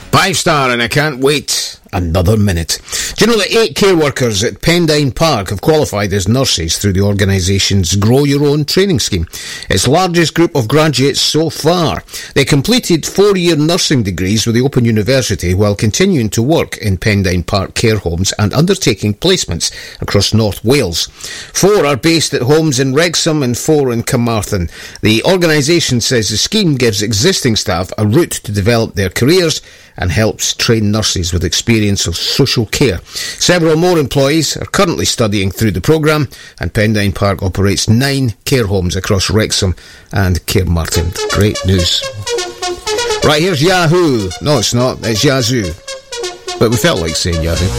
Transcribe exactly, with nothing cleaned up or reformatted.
Five star, and I can't wait another minute. Do you know that eight care workers at Pendine Park have qualified as nurses through the organisation's Grow Your Own training scheme? Its largest group of graduates so far. They completed four-year nursing degrees with the Open University while continuing to work in Pendine Park care homes and undertaking placements across North Wales. Four are based at homes in Wrexham and four in Carmarthen. The organisation says the scheme gives existing staff a route to develop their careers and helps train nurses with experience of social care. Several more employees are currently studying through the programme, and Pendine Park operates nine care homes across Wrexham and Carmarthen. Great news. Right, here's Yahoo. No, it's not. It's Yazoo. But we felt like saying Yahoo.